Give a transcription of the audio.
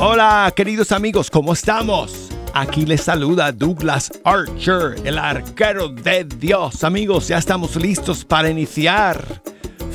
Hola, queridos amigos, ¿cómo estamos? Aquí les saluda Douglas Archer, el arquero de Dios. Amigos, ya estamos listos para iniciar